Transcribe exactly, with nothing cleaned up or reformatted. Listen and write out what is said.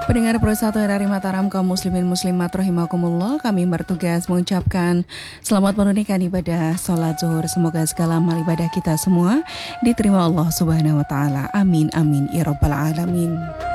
Pendengar Pro satu dari Mataram, kaum muslimin muslimat rahimakumullah, kami bertugas mengucapkan selamat menunaikan ibadah salat zuhur. Semoga segala amal ibadah kita semua diterima Allah Subhanahu wa taala. Amin amin ya rabbal alamin.